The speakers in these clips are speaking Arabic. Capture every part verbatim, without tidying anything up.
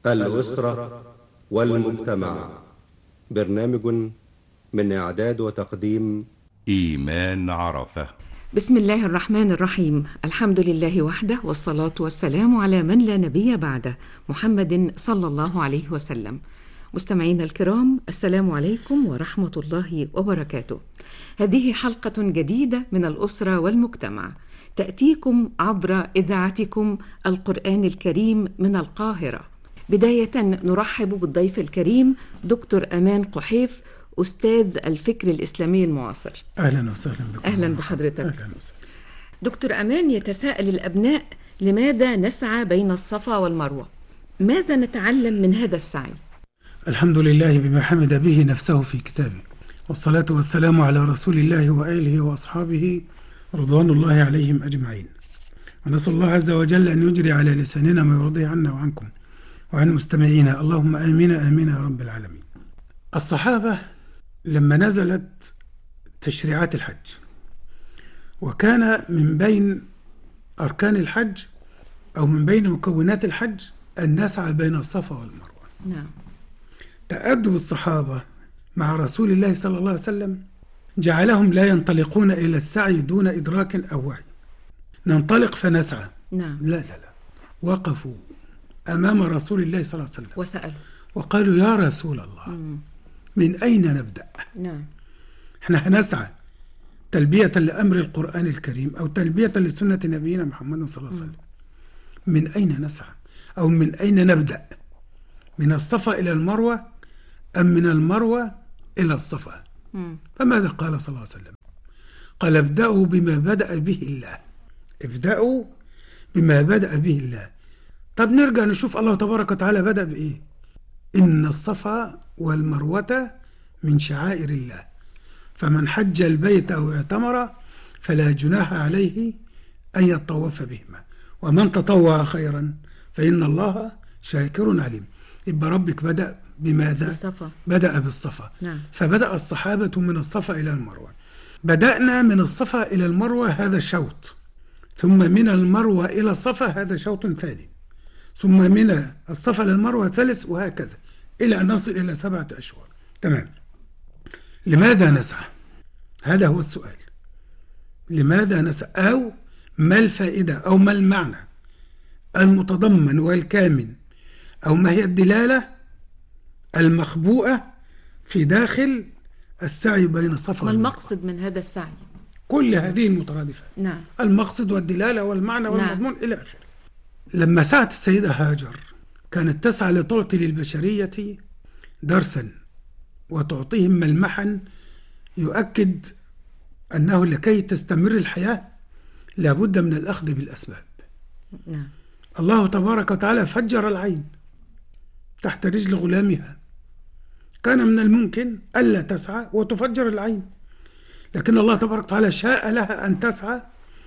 الأسرة والمجتمع. برنامج من إعداد وتقديم إيمان عرفة. بسم الله الرحمن الرحيم. الحمد لله وحده، والصلاة والسلام على من لا نبي بعده، محمد صلى الله عليه وسلم. مستمعينا الكرام، السلام عليكم ورحمة الله وبركاته. هذه حلقة جديدة من الأسرة والمجتمع، تأتيكم عبر إذاعتكم القرآن الكريم من القاهرة. بداية نرحب بالضيف الكريم دكتور أمان قحيف، أستاذ الفكر الإسلامي المعاصر. أهلا وسهلا بكم. أهلا بحضرتك. أهلا وسهلا. دكتور أمان، يتساءل الأبناء: لماذا نسعى بين الصفا والمروة؟ ماذا نتعلم من هذا السعي؟ الحمد لله بما حمد به نفسه في كتابه، والصلاة والسلام على رسول الله وآله وأصحابه رضوان الله عليهم أجمعين. ونسأل الله عز وجل أن يجري على لساننا ما يرضي عنا وعنكم وعن مستمعينا، اللهم آمين آمين يا رب العالمين. الصحابة لما نزلت تشريعات الحج، وكان من بين أركان الحج أو من بين مكونات الحج أن نسعى بين الصفا والمروة. نعم. تأدب الصحابة مع رسول الله صلى الله عليه وسلم جعلهم لا ينطلقون إلى السعي دون إدراك أو وعي. ننطلق فنسعى. نعم. لا لا لا وقفوا أمام رسول الله صلى الله عليه وسلم وسألوا وقالوا: يا رسول الله، مم. من أين نبدأ؟ نعم. احنا هنسعى تلبية لأمر القرآن الكريم أو تلبية لسنة نبينا محمد صلى الله عليه وسلم. من أين نسعى أو من أين نبدأ؟ من الصفا إلى المروة أم من المروة إلى الصفا؟ مم. فماذا قال صلى الله عليه وسلم؟ قال: ابدأوا بما بدأ به الله. ابدأوا بما بدأ به الله. طب نرجع نشوف الله تبارك وتعالى بدأ بإيه؟ إن الصفا والمروة من شعائر الله، فمن حج البيت أو اعتمر فلا جناح عليه أن يطوف بهما، ومن تطوع خيرا فإن الله شاكر عليم. يبقى ربك بدأ بماذا؟ بالصفا. بدأ بالصفا. نعم. فبدأ الصحابة من الصفا إلى المروة. بدأنا من الصفا إلى المروة، هذا شوط، ثم من المروة إلى الصفا هذا شوط ثاني، ثم من الصفا للمروة ثالث، وهكذا إلى أن نصل إلى سبعة أشهر. تمام. لماذا نسعى؟ هذا هو السؤال. لماذا نسعى؟ أو ما الفائدة أو ما المعنى المتضمن والكامن، أو ما هي الدلالة المخبوءة في داخل السعي بين الصفا ما والمروة؟ المقصد من هذا السعي؟ كل هذه المترادفات. نعم. المقصد والدلالة والمعنى والمضمون. نعم. إلى آخره. لما سعت السيدة هاجر كانت تسعى لتعطي للبشرية درسا وتعطيهم ملمحا يؤكد أنه لكي تستمر الحياة لابد من الأخذ بالأسباب. نعم. الله تبارك وتعالى فجر العين تحت رجل غلامها. كان من الممكن ألا تسعى وتفجر العين، لكن الله تبارك وتعالى شاء لها أن تسعى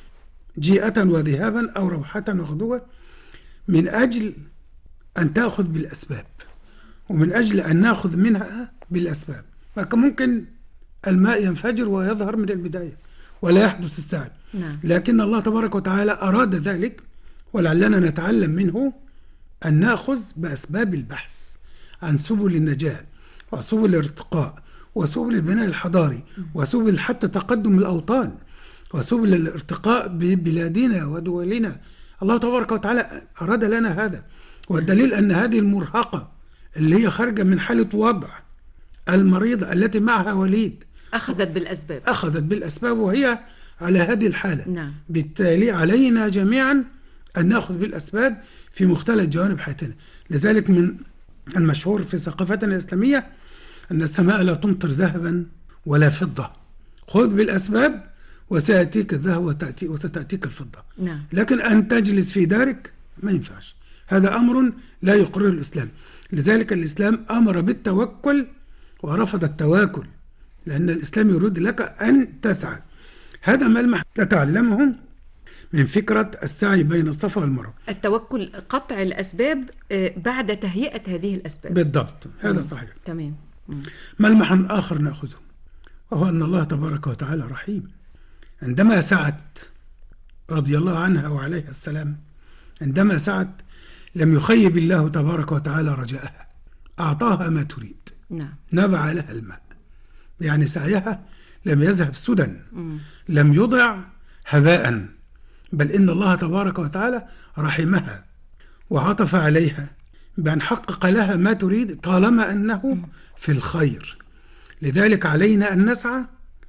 جيئة وذهابا أو روحة وغدوة، من أجل أن تأخذ بالأسباب، ومن أجل أن نأخذ منها بالأسباب. فكان ممكن الماء ينفجر ويظهر من البداية ولا يحدث السعي. نعم. لكن الله تبارك وتعالى أراد ذلك، ولعلنا نتعلم منه أن نأخذ بأسباب البحث عن سبل النجاة وسبل الارتقاء وسبل البناء الحضاري وسبل حتى تقدم الأوطان وسبل الارتقاء ببلادنا ودولنا. الله تبارك وتعالى أراد لنا هذا، والدليل أن هذه المرهقة اللي هي خارجة من حالة وضع، المريضة التي معها وليد، أخذت بالأسباب. أخذت بالأسباب وهي على هذه الحالة. نعم. بالتالي علينا جميعا أن نأخذ بالأسباب في مختلف جوانب حياتنا. لذلك من المشهور في ثقافتنا الإسلامية أن السماء لا تمطر ذهبا ولا فضة، خذ بالأسباب وسيأتيك الذهب وتأتي وستأتيك الفضة. نعم. لكن أن تجلس في دارك ما ينفعش، هذا أمر لا يقرره الإسلام. لذلك الإسلام أمر بالتوكل ورفض التواكل، لأن الإسلام يريد لك أن تسعى. هذا ملمح تتعلمه من فكرة السعي بين الصفا والمروة. التوكل، قطع الأسباب بعد تهيئة هذه الأسباب. بالضبط، هذا مم. صحيح. تمام. مم. ملمح آخر نأخذه، وهو أن الله تبارك وتعالى رحيم. عندما سعت رضي الله عنها وعليها السلام، عندما سعت لم يخيب الله تبارك وتعالى رجاءها، أعطاها ما تريد. نعم. نبع لها الماء، يعني سعيها لم يذهب سدى، لم يضع هباء، بل إن الله تبارك وتعالى رحمها وعطف عليها بأن حقق لها ما تريد طالما أنه في الخير. لذلك علينا أن نسعى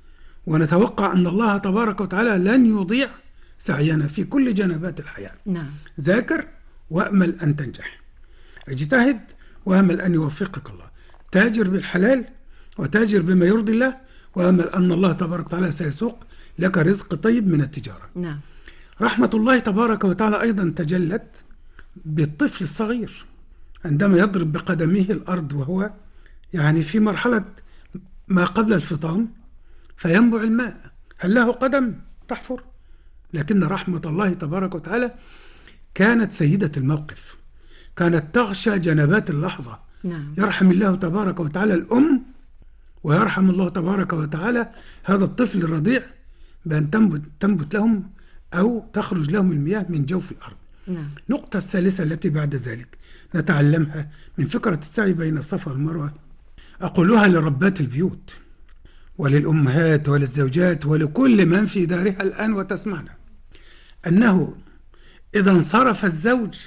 ونتوقع أن الله تبارك وتعالى لن يضيع سعينا في كل جنبات الحياة. نعم. ذاكر وأمل أن تنجح، اجتهد وأمل أن يوفقك الله، تاجر بالحلال وتاجر بما يرضي الله، وأمل أن الله تبارك وتعالى سيسوق لك رزق طيب من التجارة. نعم. رحمة الله تبارك وتعالى أيضا تجلت بالطفل الصغير عندما يضرب بقدمه الأرض وهو يعني في مرحلة ما قبل الفطام فينبع الماء. هل له قدم تحفر؟ لكن رحمة الله تبارك وتعالى كانت سيدة الموقف، كانت تغشى جنبات اللحظة. نعم. يرحم الله تبارك وتعالى الأم، ويرحم الله تبارك وتعالى هذا الطفل الرضيع بأن تنبت, تنبت لهم أو تخرج لهم المياه من جوف الأرض. نعم. النقطة الثالثة التي بعد ذلك نتعلمها من فكرة السعي بين الصفا والمروة، أقولها لربات البيوت وللأمهات وللزوجات ولكل من في دارها الآن وتسمعنا، أنه إذا انصرف الزوج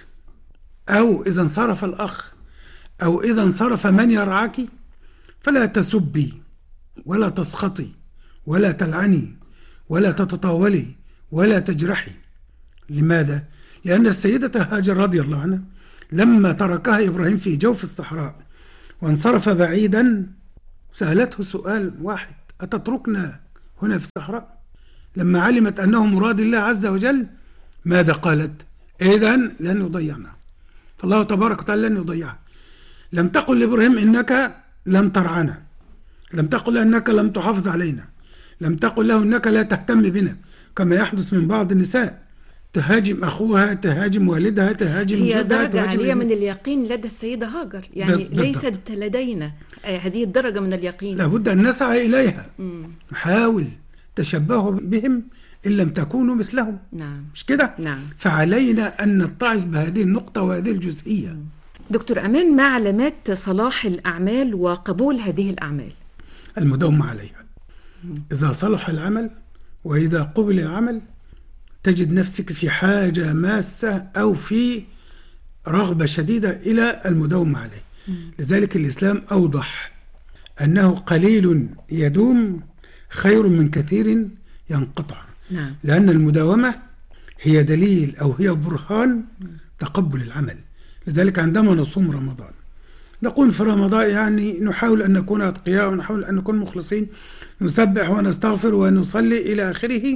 أو إذا انصرف الأخ أو إذا انصرف من يرعاك فلا تسبي ولا تسخطي ولا تلعني ولا تتطاولي ولا تجرحي. لماذا؟ لأن السيدة هاجر رضي الله عنها لما تركها إبراهيم في جوف الصحراء وانصرف بعيدا سألته سؤال واحد: أتتركنا هنا في الصحراء؟ لما علمت أنه مراد الله عز وجل ماذا قالت؟ إذن لن يضيعنا، فالله تبارك وتعالى لن يضيعها. لم تقل لإبراهيم إنك لم ترعنا، لم تقل أنك لم تحافظ علينا، لم تقل له أنك لا تهتم بنا، كما يحدث من بعض النساء تهاجم أخوها، تهاجم والدها، تهاجم هي جوزها، درجة تهاجم عالية ابنها. من اليقين لدى السيدة هاجر، يعني بالضبط. ليست لدينا هذه الدرجة من اليقين. لابد أن نسعى إليها، مم. نحاول تشبهوا بهم إن لم تكونوا مثلهم. نعم. مش كده؟ نعم. فعلينا أن نتعظ بهذه النقطة وهذه الجزئية. دكتور أمان، ما علامات صلاح الأعمال وقبول هذه الأعمال؟ المداومة عليها. إذا صلح العمل وإذا قبل العمل تجد نفسك في حاجة ماسة أو في رغبة شديدة إلى المداومة عليه. لذلك الإسلام أوضح أنه قليل يدوم خير من كثير ينقطع. نعم. لأن المداومة هي دليل أو هي برهان تقبل العمل. لذلك عندما نصوم رمضان نقول في رمضان يعني نحاول أن نكون أتقياء ونحاول أن نكون مخلصين، نسبح ونستغفر ونصلي إلى آخره.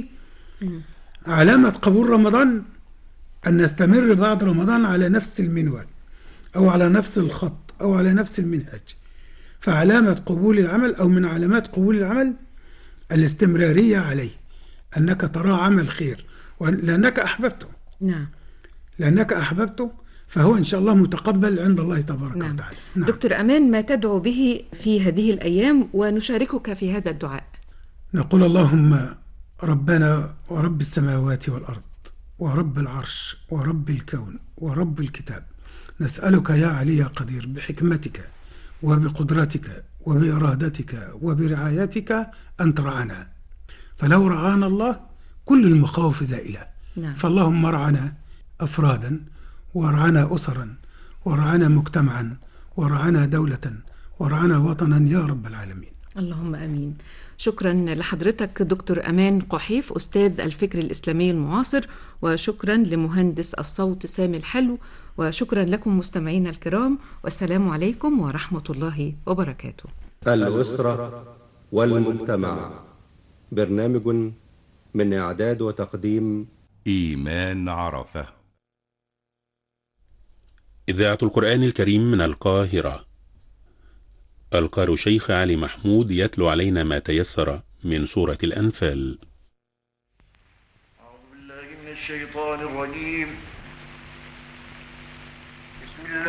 علامة قبول رمضان أن نستمر بعد رمضان على نفس المنوال أو على نفس الخط أو على نفس المنهج. فعلامة قبول العمل أو من علامات قبول العمل الاستمرارية عليه، أنك ترى عمل خير لأنك أحببته. نعم. لأنك أحببته فهو إن شاء الله متقبل عند الله تبارك نعم. وتعالى. نعم. دكتور أمان، ما تدعو به في هذه الأيام ونشاركك في هذا الدعاء؟ نقول: اللهم ربنا ورب السماوات والأرض ورب العرش ورب الكون ورب الكتاب، نسألك يا علي يا قدير بحكمتك وبقدرتك وبإرادتك وبرعايتك أن ترعانا، فلو رعانا الله كل المخاوف زائلة. نعم. فاللهم ارعنا أفرادا وارعنا أسرا وارعنا مجتمعا وارعنا دولة وارعنا وطنا يا رب العالمين. اللهم أمين. شكرا لحضرتك دكتور أمان قحيف، أستاذ الفكر الإسلامي المعاصر، وشكرا لمهندس الصوت سامي الحلو، وشكرا لكم مستمعينا الكرام، والسلام عليكم ورحمة الله وبركاته. الأسرة والمجتمع، برنامج من إعداد وتقديم إيمان عرفة. إذاعة القرآن الكريم من القاهرة. القارئ شيخ علي محمود يتلو علينا ما تيسر من سورة الأنفال. أعوذ بالله من الشيطان الرجيم. بسم الله